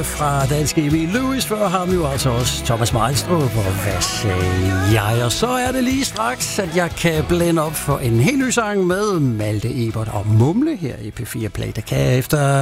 fra danske Emil Lewis, før ham jo altså også Thomas Mejlstrup, og hvad sagde jeg? Og så er det lige straks, at jeg kan blende op for en helt ny sang med Malte Ebert og Mumle her i P4 Play. Der kan efter